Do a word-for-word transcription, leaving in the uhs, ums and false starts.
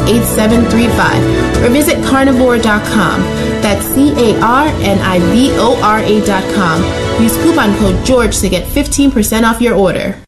eight seven three five or visit carnivore dot com. That's C A R N I V O R A dot com. Use coupon code GEORGE to get fifteen percent off your order.